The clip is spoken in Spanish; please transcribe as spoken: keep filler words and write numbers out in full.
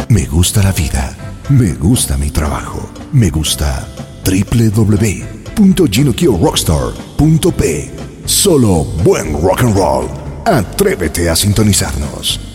Me gusta la vida. Me gusta mi trabajo. Me gusta w w w punto ginokyo rockstar punto p. Solo buen rock and roll. Atrévete a sintonizarnos.